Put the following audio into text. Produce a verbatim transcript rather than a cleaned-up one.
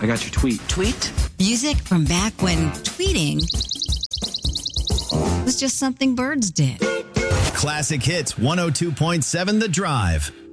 got your tweet. Tweet? Music from back when tweeting was just something birds did. Classic Hits one oh two point seven The Drive.